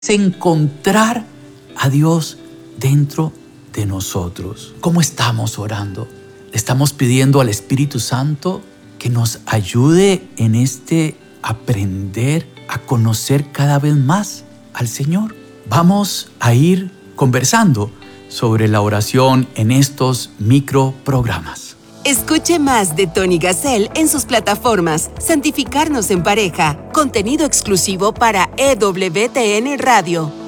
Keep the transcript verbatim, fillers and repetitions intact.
encontrar a Dios dentro de nosotros. ¿Cómo estamos orando? Le estamos pidiendo al Espíritu Santo que nos ayude en este aprender a conocer cada vez más al Señor. Vamos a ir conversando sobre la oración en estos microprogramas. Escuche más de Tony Gassel en sus plataformas Santificarnos en Pareja, contenido exclusivo para E W T N Radio.